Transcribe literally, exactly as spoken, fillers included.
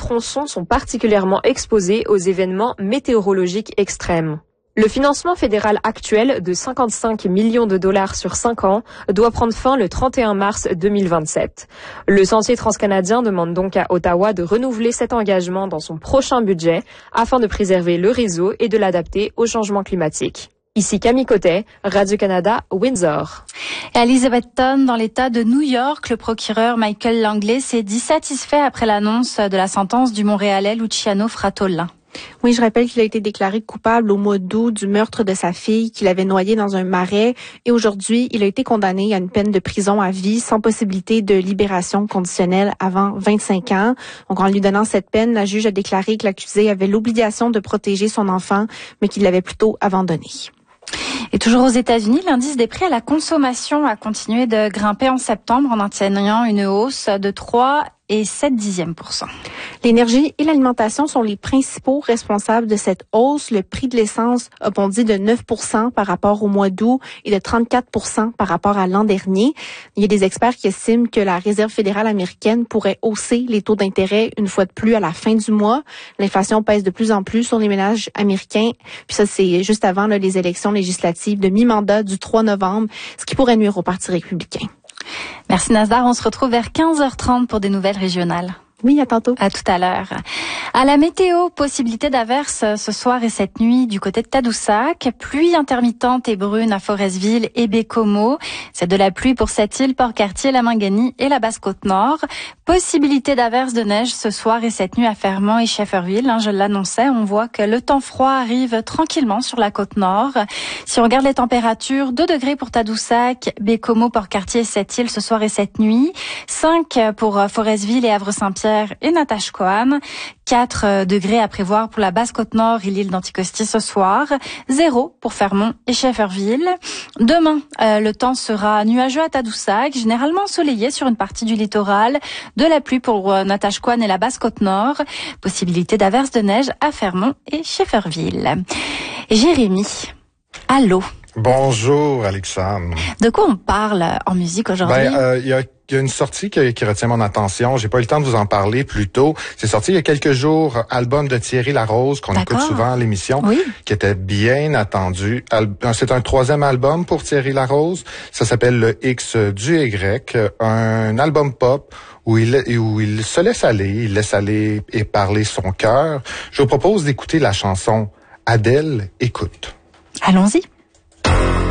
tronçons sont particulièrement exposés aux événements météorologiques extrêmes. Le financement fédéral actuel de cinquante-cinq millions de dollars sur cinq ans doit prendre fin le trente et un mars deux mille vingt-sept. Le Sentier transcanadien demande donc à Ottawa de renouveler cet engagement dans son prochain budget afin de préserver le réseau et de l'adapter au changement climatique. Ici Camille Cotet, Radio-Canada, Windsor. Et à Elizabethton, dans l'État de New York, le procureur Michael Langley s'est dit satisfait après l'annonce de la sentence du Montréalais Luciano Frattola. Oui, je rappelle qu'il a été déclaré coupable au mois d'août du meurtre de sa fille qu'il avait noyée dans un marais et aujourd'hui, il a été condamné à une peine de prison à vie sans possibilité de libération conditionnelle avant vingt-cinq ans. Donc, en lui donnant cette peine, la juge a déclaré que l'accusé avait l'obligation de protéger son enfant, mais qu'il l'avait plutôt abandonné. Et toujours aux États-Unis, l'indice des prix à la consommation a continué de grimper en septembre en atteignant une hausse de trois et sept dixièmes pour cent. L'énergie et l'alimentation sont les principaux responsables de cette hausse. Le prix de l'essence a bondi de neuf pour cent par rapport au mois d'août et de trente-quatre pour cent par rapport à l'an dernier. Il y a des experts qui estiment que la Réserve fédérale américaine pourrait hausser les taux d'intérêt une fois de plus à la fin du mois. L'inflation pèse de plus en plus sur les ménages américains. Puis ça, c'est juste avant là, les élections législatives de mi-mandat du trois novembre, ce qui pourrait nuire au Parti républicain. Merci Nazdar, on se retrouve vers quinze heures trente pour des nouvelles régionales. Oui, à tantôt. À tout à l'heure. À la météo, possibilité d'averses ce soir et cette nuit du côté de Tadoussac. Pluie intermittente et brune à Forestville et Bécomo. C'est de la pluie pour cette île, Port-Cartier, la Mangani et la Basse-Côte-Nord. Possibilité d'averses de neige ce soir et cette nuit à Fermont et Schefferville. Hein, je l'annonçais, on voit que le temps froid arrive tranquillement sur la Côte-Nord. Si on regarde les températures, deux degrés pour Tadoussac, Bécomo, Port-Cartier, cette île ce soir et cette nuit. cinq pour Forestville et Havre-Saint-Pierre et Natashquan. quatre degrés à prévoir pour la Basse-Côte-Nord et l'île d'Anticosti ce soir. zéro pour Fermont et Schefferville. Demain, euh, le temps sera nuageux à Tadoussac, généralement ensoleillé sur une partie du littoral. De la pluie pour euh, Natashquan et la Basse-Côte-Nord. Possibilité d'averses de neige à Fermont et Schefferville. Jérémy, allô. Bonjour, Alexandre. De quoi on parle en musique aujourd'hui? Ben, euh, y a Il y a une sortie qui, qui retient mon attention. J'ai pas eu le temps de vous en parler plus tôt. C'est sorti il y a quelques jours, album de Thierry Larose, qu'on écoute souvent à l'émission, oui. qui était bien attendu. C'est un troisième album pour Thierry Larose. Ça s'appelle le X du Y, un album pop où il, où il se laisse aller, il laisse aller et parler son cœur. Je vous propose d'écouter la chanson Adèle, écoute. Allons-y.